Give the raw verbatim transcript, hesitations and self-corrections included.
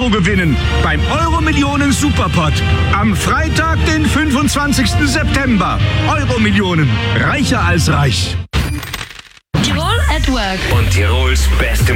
Euro gewinnen beim Euro-Millionen Superpot. Am Freitag, den fünfundzwanzigsten September. Euro-Millionen. Reicher als reich. Tirol at Work. Und Tirols beste